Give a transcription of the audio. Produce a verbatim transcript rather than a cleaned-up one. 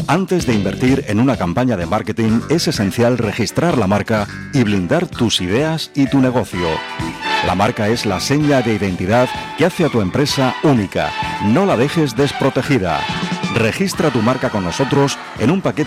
Antes de invertir en una campaña de marketing, es esencial registrar la marca y blindar tus ideas y tu negocio. La marca es la seña de identidad que hace a tu empresa única. No la dejes desprotegida. Registra tu marca con nosotros en un paquete